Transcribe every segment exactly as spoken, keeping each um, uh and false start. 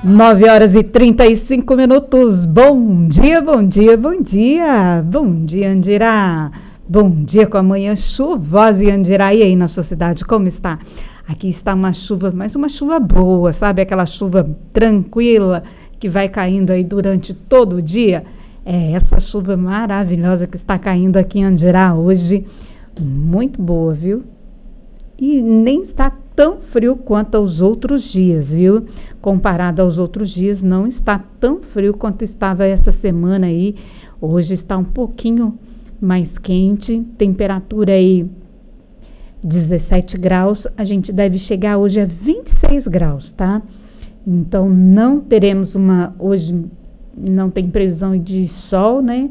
nove horas e trinta e cinco minutos. Bom dia, bom dia, bom dia. Bom dia, Andirá. Bom dia com a manhã chuvosa em Andirá. E aí na sua cidade, como está? Aqui está uma chuva, mas uma chuva boa, sabe? Aquela chuva tranquila que vai caindo aí durante todo o dia. É essa chuva maravilhosa que está caindo aqui em Andirá hoje. Muito boa, viu? E nem está tão frio quanto aos outros dias, viu? Comparado aos outros dias, não está tão frio quanto estava essa semana aí. Hoje está um pouquinho mais quente, temperatura aí dezessete graus. A gente deve chegar hoje a vinte e seis graus, tá? Então, não teremos uma... Hoje não tem previsão de sol, né?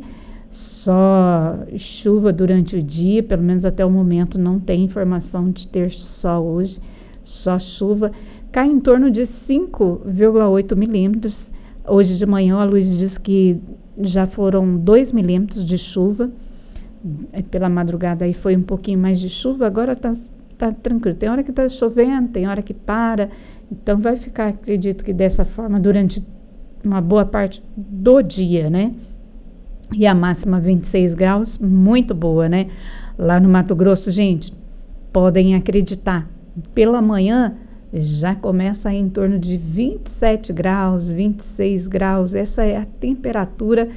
Só chuva durante o dia, pelo menos até o momento não tem informação de ter sol hoje, só chuva. Cai em torno de cinco vírgula oito milímetros. Hoje de manhã a Luiz diz que já foram dois milímetros de chuva. Pela madrugada aí foi um pouquinho mais de chuva, agora tá, tá tranquilo. Tem hora que tá chovendo, tem hora que para. Então vai ficar, acredito que dessa forma, durante uma boa parte do dia, né? E a máxima vinte e seis graus, muito boa, né? Lá no Mato Grosso, gente, podem acreditar, pela manhã já começa em torno de vinte e sete graus, vinte e seis graus. Essa é a temperatura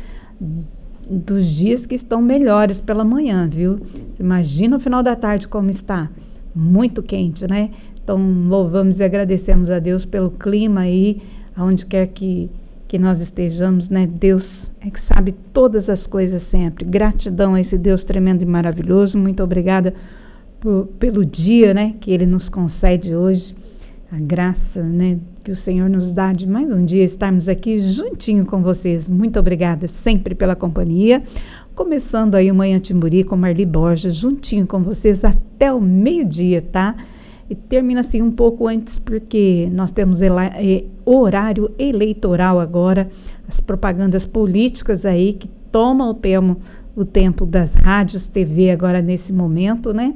dos dias que estão melhores pela manhã, viu? Imagina o final da tarde como está, muito quente, né? Então, louvamos e agradecemos a Deus pelo clima aí, aonde quer que que nós estejamos, né? Deus é que sabe todas as coisas sempre. Gratidão a esse Deus tremendo e maravilhoso. Muito obrigada por, pelo dia, né? Que Ele nos concede hoje. A graça, né? Que o Senhor nos dá de mais um dia estarmos aqui juntinho com vocês. Muito obrigada sempre pela companhia. Começando aí o Manhã Timburi com Marli Borges, juntinho com vocês até o meio-dia, tá? E termina assim um pouco antes, porque nós temos ela, eh, horário eleitoral agora, as propagandas políticas aí que tomam o tempo, o tempo das rádios, T V agora nesse momento, né?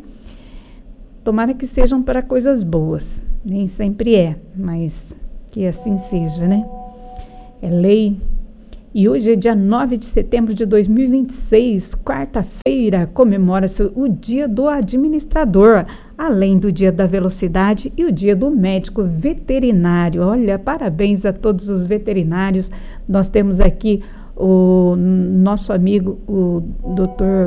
Tomara que sejam para coisas boas, nem sempre é, mas que assim seja, né? É lei. E hoje é dia nove de setembro de dois mil e vinte e seis, quarta-feira, comemora-se o Dia do Administrador, além do Dia da Velocidade e o Dia do Médico Veterinário. Olha, parabéns a todos os veterinários. Nós temos aqui o nosso amigo, o doutor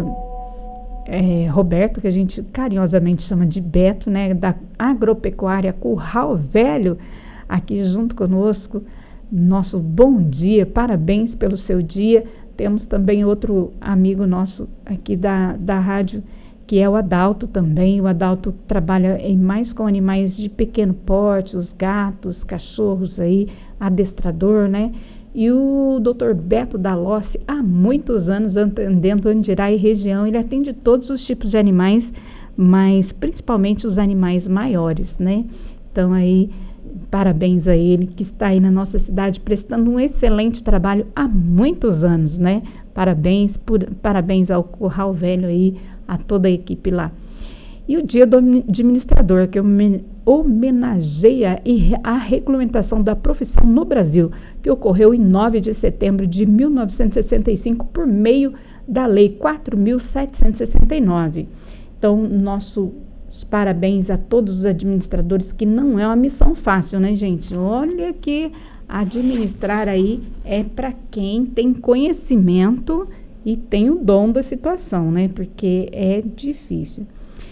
é, Roberto, que a gente carinhosamente chama de Beto, né, da Agropecuária Curral Velho, aqui junto conosco. Nosso bom dia, parabéns pelo seu dia. Temos também outro amigo nosso aqui da, da rádio, que é o Adalto também. O Adalto trabalha em mais com animais de pequeno porte, os gatos, cachorros aí, adestrador, né? E o doutor Beto Dalossi, há muitos anos atendendo Andirá e região, ele atende todos os tipos de animais, mas principalmente os animais maiores, né? Então aí, parabéns a ele, que está aí na nossa cidade prestando um excelente trabalho há muitos anos, né? Parabéns, por, parabéns ao Curral Velho aí, a toda a equipe lá. E o Dia do Administrador, que homenageia a regulamentação da profissão no Brasil, que ocorreu em nove de setembro de mil novecentos e sessenta e cinco por meio da Lei quatro mil setecentos e sessenta e nove. Então, nosso parabéns a todos os administradores, que não é uma missão fácil, né, gente? Olha que administrar aí é para quem tem conhecimento e tem o dom da situação, né? Porque é difícil.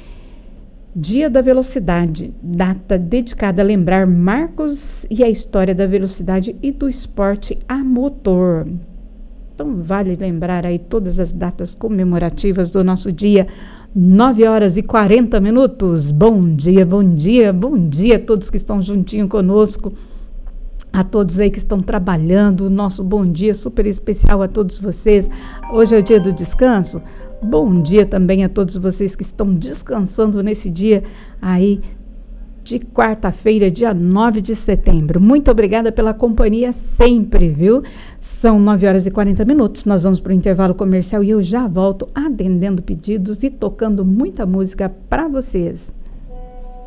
Dia da Velocidade, data dedicada a lembrar marcos e a história da velocidade e do esporte a motor. Então, vale lembrar aí todas as datas comemorativas do nosso dia. nove horas e quarenta minutos. Bom dia, bom dia, bom dia a todos que estão juntinho conosco, a todos aí que estão trabalhando. Nosso bom dia super especial a todos vocês. Hoje é o dia do descanso. Bom dia também a todos vocês que estão descansando nesse dia aí de quarta-feira, dia nove de setembro. Muito obrigada pela companhia sempre, viu? São nove horas e quarenta minutos, nós vamos para o intervalo comercial e eu já volto atendendo pedidos e tocando muita música para vocês.